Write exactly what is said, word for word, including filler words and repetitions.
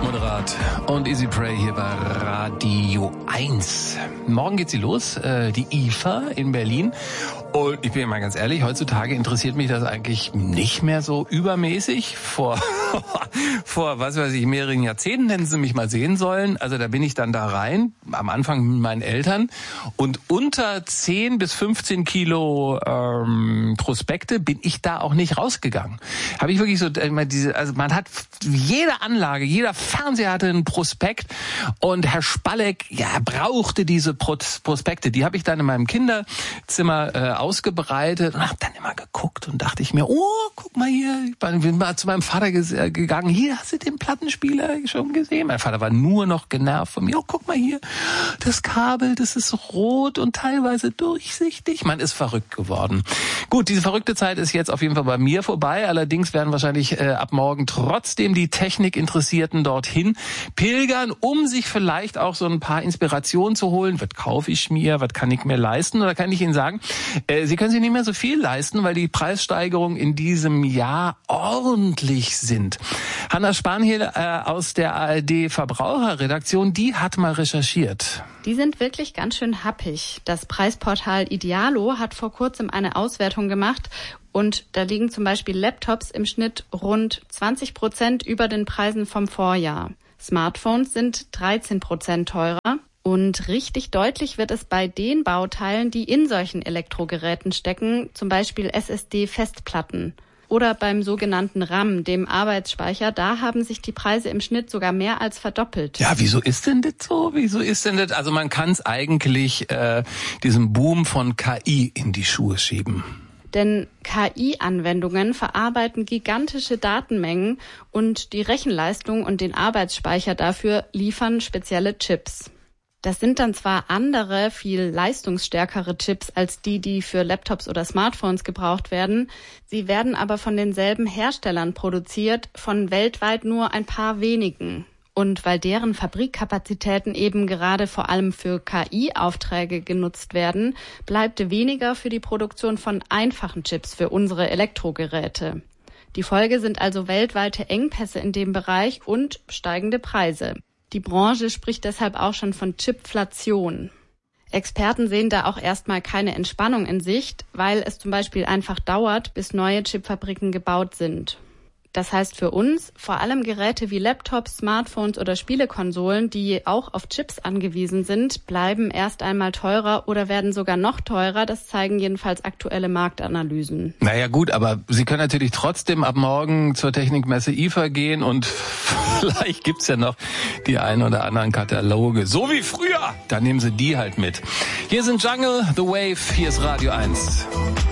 Moderat und Easy Pray hier bei Radio eins. Morgen geht sie los, äh, die I F A in Berlin. Und ich bin mal ganz ehrlich, heutzutage interessiert mich das eigentlich nicht mehr so übermäßig. Vor, vor was weiß ich, mehreren Jahrzehnten hätten sie mich mal sehen sollen. Also da bin ich dann da rein, am Anfang mit meinen Eltern. Und unter zehn bis fünfzehn Kilo ähm, Prospekte bin ich da auch nicht rausgegangen. Habe ich wirklich so, äh, diese, also man hat jede Anlage, jeder Fernseher hatte einen Prospekt. Und Herr Spalleck, ja, brauchte diese Prospekte. Die habe ich dann in meinem Kinderzimmer äh, ausgebreitet und habe dann immer geguckt und dachte ich mir, oh, guck mal hier, ich bin mal zu meinem Vater gegangen, hier, hast du den Plattenspieler schon gesehen? Mein Vater war nur noch genervt von mir, oh, guck mal hier, das Kabel, das ist rot und teilweise durchsichtig. Man ist verrückt geworden. Gut, diese verrückte Zeit ist jetzt auf jeden Fall bei mir vorbei, allerdings werden wahrscheinlich äh, ab morgen trotzdem die Technikinteressierten dorthin pilgern, um sich vielleicht auch so ein paar Inspirationen zu holen. Was kaufe ich mir, was kann ich mir leisten? Oder kann ich Ihnen sagen, Sie können sich nicht mehr so viel leisten, weil die Preissteigerungen in diesem Jahr ordentlich sind. Hanna Spanhiel äh, aus der A R D Verbraucherredaktion, die hat mal recherchiert. Die sind wirklich ganz schön happig. Das Preisportal Idealo hat vor kurzem eine Auswertung gemacht und da liegen zum Beispiel Laptops im Schnitt rund zwanzig Prozent über den Preisen vom Vorjahr. Smartphones sind dreizehn Prozent teurer. Und richtig deutlich wird es bei den Bauteilen, die in solchen Elektrogeräten stecken, zum Beispiel S S D-Festplatten. Oder beim sogenannten RAM, dem Arbeitsspeicher, da haben sich die Preise im Schnitt sogar mehr als verdoppelt. Ja, wieso ist denn das so? Wieso ist denn das? Also man kann es eigentlich äh, diesem Boom von K I in die Schuhe schieben. Denn K I-Anwendungen verarbeiten gigantische Datenmengen und die Rechenleistung und den Arbeitsspeicher dafür liefern spezielle Chips. Das sind dann zwar andere, viel leistungsstärkere Chips als die, die für Laptops oder Smartphones gebraucht werden. Sie werden aber von denselben Herstellern produziert, von weltweit nur ein paar wenigen. Und weil deren Fabrikkapazitäten eben gerade vor allem für K I-Aufträge genutzt werden, bleibt weniger für die Produktion von einfachen Chips für unsere Elektrogeräte. Die Folge sind also weltweite Engpässe in dem Bereich und steigende Preise. Die Branche spricht deshalb auch schon von Chipflation. Experten sehen da auch erstmal keine Entspannung in Sicht, weil es zum Beispiel einfach dauert, bis neue Chipfabriken gebaut sind. Das heißt für uns, vor allem Geräte wie Laptops, Smartphones oder Spielekonsolen, die auch auf Chips angewiesen sind, bleiben erst einmal teurer oder werden sogar noch teurer. Das zeigen jedenfalls aktuelle Marktanalysen. Naja gut, aber Sie können natürlich trotzdem ab morgen zur Technikmesse I F A gehen und vielleicht gibt's ja noch die ein oder anderen Kataloge. So wie früher, dann nehmen Sie die halt mit. Hier sind Jungle, The Wave, hier ist Radio eins.